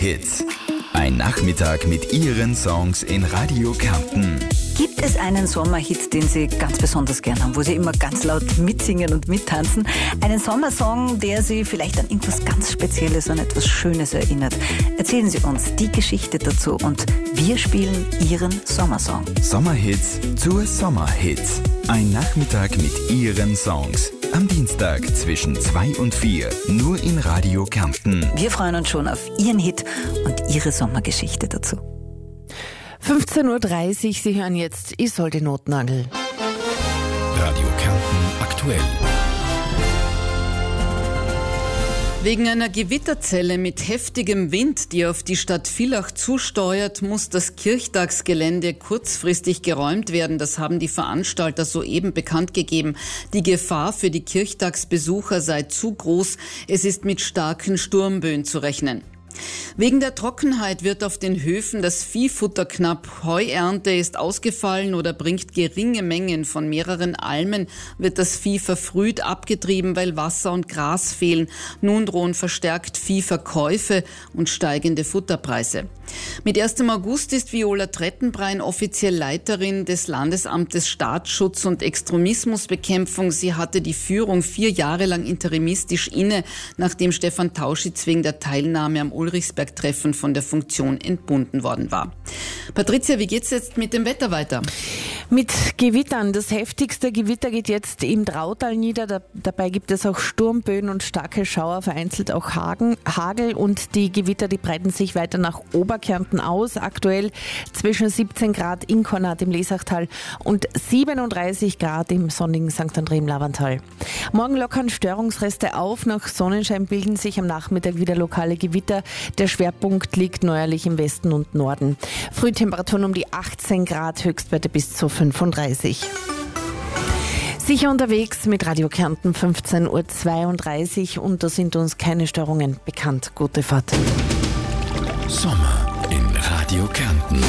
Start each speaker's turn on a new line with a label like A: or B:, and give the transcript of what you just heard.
A: Hits. Ein Nachmittag mit Ihren Songs in Radio Kärnten.
B: Gibt es einen Sommerhit, den Sie ganz besonders gern haben, wo Sie immer ganz laut mitsingen und mittanzen? Einen Sommersong, der Sie vielleicht an irgendwas ganz Spezielles, an etwas Schönes erinnert? Erzählen Sie uns die Geschichte dazu und wir spielen Ihren Sommersong.
A: Sommerhits zur Sommerhits. Ein Nachmittag mit Ihren Songs. Am Dienstag zwischen 2 und 4, nur in Radio Kärnten.
B: Wir freuen uns schon auf Ihren Hit und Ihre Sommergeschichte dazu.
C: 15.30 Uhr, Sie hören jetzt Isolde Notnagel.
A: Radio Kärnten aktuell.
D: Wegen einer Gewitterzelle mit heftigem Wind, die auf die Stadt Villach zusteuert, muss das Kirchtagsgelände kurzfristig geräumt werden. Das haben die Veranstalter soeben bekannt gegeben. Die Gefahr für die Kirchtagsbesucher sei zu groß. Es ist mit starken Sturmböen zu rechnen. Wegen der Trockenheit wird auf den Höfen das Viehfutter knapp. Heuernte ist ausgefallen oder bringt geringe Mengen. Von mehreren Almen wird das Vieh verfrüht abgetrieben, weil Wasser und Gras fehlen. Nun drohen verstärkt Viehverkäufe und steigende Futterpreise. Mit 1. August ist Viola Trettenbrein offiziell Leiterin des Landesamtes Staatsschutz und Extremismusbekämpfung. Sie hatte die Führung 4 Jahre lang interimistisch inne, nachdem Stefan Tauschitz wegen der Teilnahme am Ulrichsberg-Treffen von der Funktion entbunden worden war. Patricia, wie geht's jetzt mit dem Wetter weiter?
C: Mit Gewittern. Das heftigste Gewitter geht jetzt im Drautal nieder. Dabei gibt es auch Sturmböen und starke Schauer, vereinzelt auch Hagel. Und die Gewitter, die breiten sich weiter nach Oberkärnten aus. Aktuell zwischen 17 Grad in Kornat im Lesachtal und 37 Grad im sonnigen St. André im Lavantal. Morgen lockern Störungsreste auf. Nach Sonnenschein bilden sich am Nachmittag wieder lokale Gewitter. Der Schwerpunkt liegt neuerlich im Westen und Norden. Frühtemperaturen um die 18 Grad, Höchstwerte bis zu 35. Sicher unterwegs mit Radio Kärnten 15.32 Uhr und da sind uns keine Störungen bekannt. Gute Fahrt.
A: Sommer in Radio Kärnten.